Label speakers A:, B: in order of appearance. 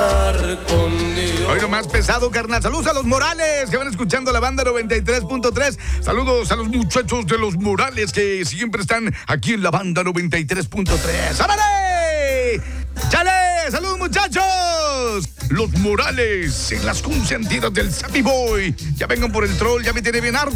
A: Hoy lo más pesado, carnal. Saludos a los Morales que van escuchando la banda 93.3. Saludos a los muchachos de los Morales que siempre están aquí en la banda 93.3. ¡Ándale! ¡Chale! ¡Saludos, muchachos! Los Morales en las consentidas del Sammy Boy. Ya vengan por el troll, ya me tiene bien harto.